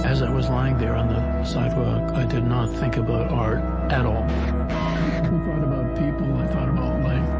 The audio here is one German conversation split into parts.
as I was lying there on the sidewalk, I did not think about art at all. I thought about people, I thought about life.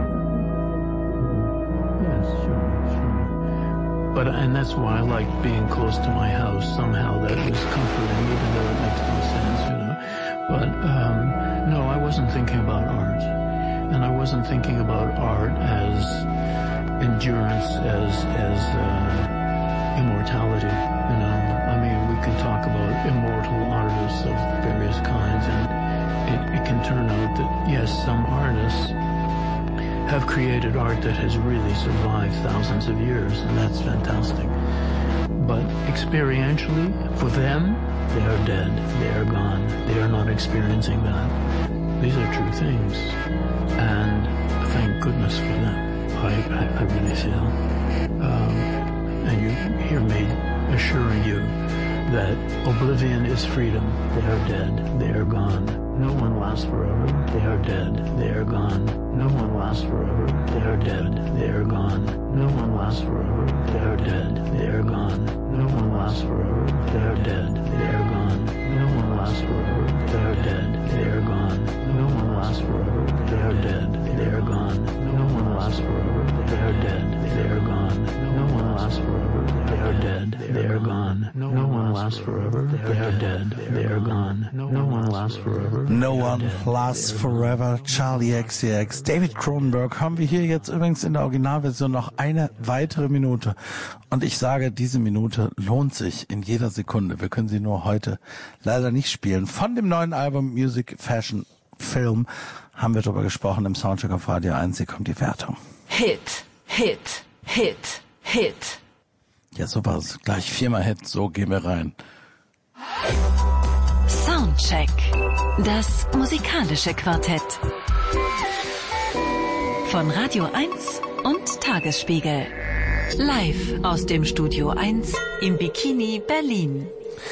Yes, sure. And that's why I like being close to my house. Somehow that was comforting, even though it makes no sense, you know. But no, I wasn't thinking about art. And I wasn't thinking about art as endurance, as immortality, you know. I mean, we can talk about immortal artists of various kinds, and it can turn out that, yes, some artists have created art that has really survived thousands of years, and that's fantastic. But experientially, for them, they are dead, they are gone, they are not experiencing that. These are true things, and thank goodness for them, I really feel. And you hear me assuring you that oblivion is freedom. They are dead, they are gone. No one lasts forever, they are dead, they are gone. No one lasts forever, they are dead, they are gone. No one lasts forever, they are dead, they are gone. No one lasts forever, they are dead, they are gone. No one lasts forever, they are dead, they are gone. No one lasts forever, they are dead, they are gone. No one lasts forever, they are dead, they are gone. No one lasts forever, they are dead, they are gone. No one lasts forever, they are dead, they are gone. No one lasts forever. No One Lasts Forever, Charli XCX, David Cronenberg. Haben wir hier jetzt übrigens in der Originalversion noch eine weitere Minute. Und ich sage, diese Minute lohnt sich in jeder Sekunde. Wir können sie nur heute leider nicht spielen. Von dem neuen Album Music, Fashion, Film haben wir drüber gesprochen im Soundcheck auf Radio 1. Hier kommt die Wertung. Hit, Hit, Hit, Hit. Ja, super. Gleich 4-mal Hit. So gehen wir rein. Soundcheck. Das musikalische Quartett. Von Radio 1 und Tagesspiegel. Live aus dem Studio 1 im Bikini Berlin.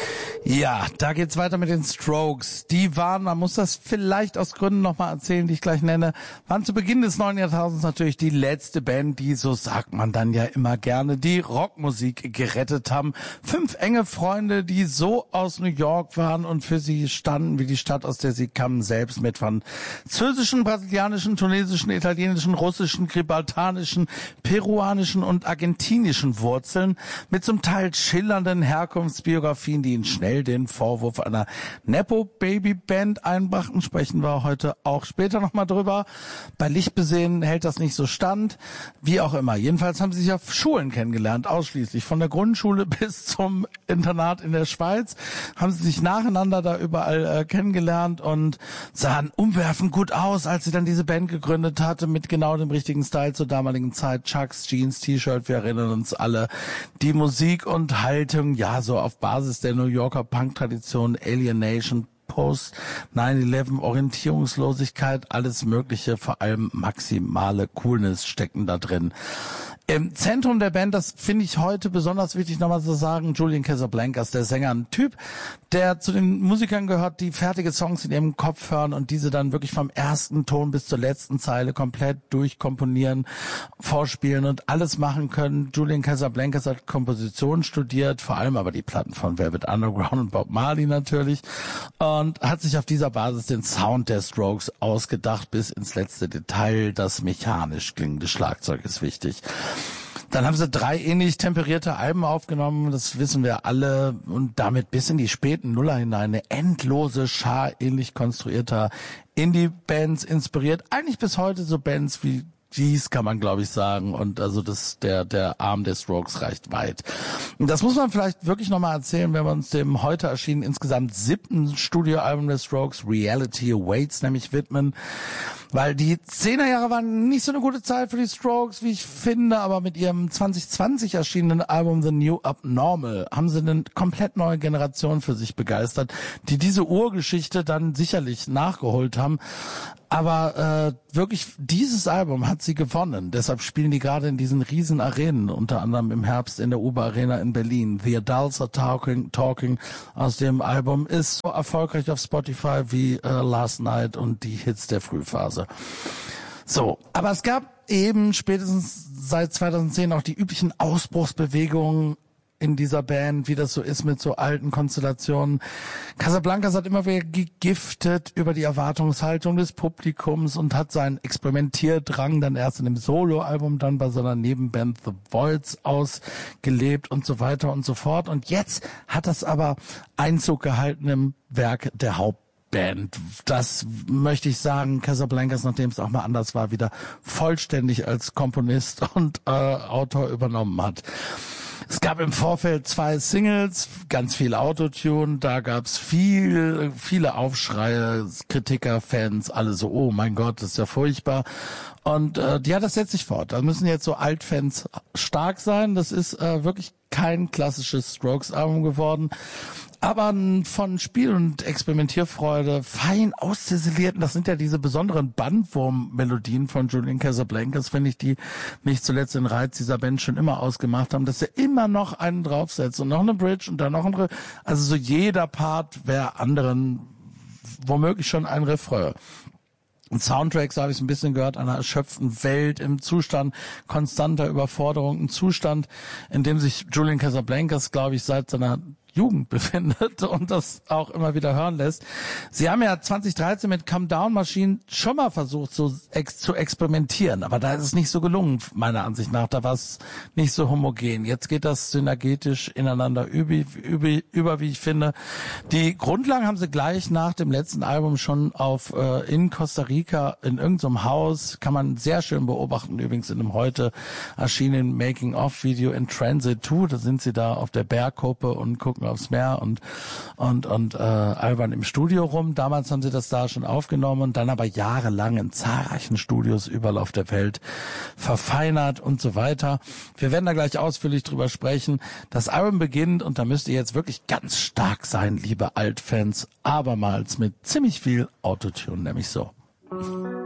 Ja, da geht's weiter mit den Strokes. Die waren, man muss das vielleicht aus Gründen nochmal erzählen, die ich gleich nenne, waren zu Beginn des neuen Jahrtausends natürlich die letzte Band, die, so sagt man dann ja immer gerne, die Rockmusik gerettet haben. 5 enge Freunde, die so aus New York waren und für sie standen wie die Stadt, aus der sie kamen, selbst mit französischen, brasilianischen, tunesischen, italienischen, russischen, gibraltarischen, peruanischen und argentinischen Wurzeln, mit zum Teil schillernden Herkunftsbiografien, die ihnen schnell den Vorwurf einer Nepo-Baby-Band einbrachten. Sprechen wir heute auch später nochmal drüber. Bei Licht besehen hält das nicht so stand. Wie auch immer. Jedenfalls haben sie sich auf Schulen kennengelernt, ausschließlich. Von der Grundschule bis zum Internat in der Schweiz haben sie sich nacheinander da überall kennengelernt und sahen umwerfend gut aus, als sie dann diese Band gegründet hatte, mit genau dem richtigen Style zur damaligen Zeit. Chucks, Jeans, T-Shirt, wir erinnern uns alle. Die Musik und Haltung, ja, so auf Basis der New Yorker Punk-Tradition, Alienation, Post, 9/11, Orientierungslosigkeit, alles Mögliche, vor allem maximale Coolness stecken da drin. Im Zentrum der Band, das finde ich heute besonders wichtig nochmal zu sagen, Julian Casablancas, der Sänger, ein Typ, der zu den Musikern gehört, die fertige Songs in ihrem Kopf hören und diese dann wirklich vom ersten Ton bis zur letzten Zeile komplett durchkomponieren, vorspielen und alles machen können. Julian Casablancas hat Komposition studiert, vor allem aber die Platten von Velvet Underground und Bob Marley natürlich, und hat sich auf dieser Basis den Sound der Strokes ausgedacht bis ins letzte Detail. Das mechanisch klingende Schlagzeug ist wichtig. Dann haben sie 3 ähnlich temperierte Alben aufgenommen, das wissen wir alle, und damit bis in die späten Nuller hinein eine endlose Schar ähnlich konstruierter Indie-Bands inspiriert. Eigentlich bis heute so Bands wie G's, kann man glaube ich sagen, und also der Arm der Strokes reicht weit. Und das muss man vielleicht wirklich nochmal erzählen, wenn wir uns dem heute erschienen insgesamt 7. Studioalbum der Strokes, Reality Awaits, nämlich widmen. Weil die 10er Jahre waren nicht so eine gute Zeit für die Strokes, wie ich finde, aber mit ihrem 2020 erschienenen Album The New Abnormal haben sie eine komplett neue Generation für sich begeistert, die diese Urgeschichte dann sicherlich nachgeholt haben. Aber wirklich, dieses Album hat sie gewonnen. Deshalb spielen die gerade in diesen riesen Arenen, unter anderem im Herbst in der Uber Arena in Berlin. The Adults Are Talking aus dem Album ist so erfolgreich auf Spotify wie Last Night und die Hits der Frühphase. So, aber es gab eben spätestens seit 2010 auch die üblichen Ausbruchsbewegungen in dieser Band, wie das so ist mit so alten Konstellationen. Casablancas hat immer wieder gegiftet über die Erwartungshaltung des Publikums und hat seinen Experimentierdrang dann erst in dem Soloalbum, dann bei seiner Nebenband The Voids ausgelebt und so weiter und so fort. Und jetzt hat das aber Einzug gehalten im Werk der Hauptband. Das möchte ich sagen, Casablancas, nachdem es auch mal anders war, wieder vollständig als Komponist und Autor übernommen hat. Es gab im Vorfeld 2 Singles, ganz viel Autotune, da gab's viele Aufschreie, Kritiker, Fans, alle so, oh mein Gott, das ist ja furchtbar. Und das setzt sich fort. Da müssen jetzt so Altfans stark sein. Das ist wirklich kein klassisches Strokes-Album geworden. Aber von Spiel- und Experimentierfreude, fein ausziselierten, das sind ja diese besonderen Bandwurm-Melodien von Julian Casablancas, finde ich, die nicht zuletzt den Reiz dieser Band schon immer ausgemacht haben, dass er immer noch einen draufsetzt und noch eine Bridge und dann noch ein also so jeder Part wäre anderen womöglich schon ein Refrain. Und Soundtracks habe ich ein bisschen gehört, einer erschöpften Welt im Zustand konstanter Überforderung, ein Zustand, in dem sich Julian Casablancas, glaube ich, seit seiner Jugend befindet und das auch immer wieder hören lässt. Sie haben ja 2013 mit Come Down Machine schon mal versucht, so zu experimentieren, aber da ist es nicht so gelungen, meiner Ansicht nach. Da war es nicht so homogen. Jetzt geht das synergetisch ineinander über, wie ich finde. Die Grundlagen haben sie gleich nach dem letzten Album schon in Costa Rica in irgendeinem Haus, kann man sehr schön beobachten, übrigens in einem heute erschienenen Making-of-Video in Transit 2. Da sind sie da auf der Bergkuppe und gucken aufs Meer und albern im Studio rum. Damals haben sie das da schon aufgenommen und dann aber jahrelang in zahlreichen Studios überall auf der Welt verfeinert und so weiter. Wir werden da gleich ausführlich drüber sprechen. Das Album beginnt und da müsst ihr jetzt wirklich ganz stark sein, liebe Altfans, abermals mit ziemlich viel Autotune, nämlich so.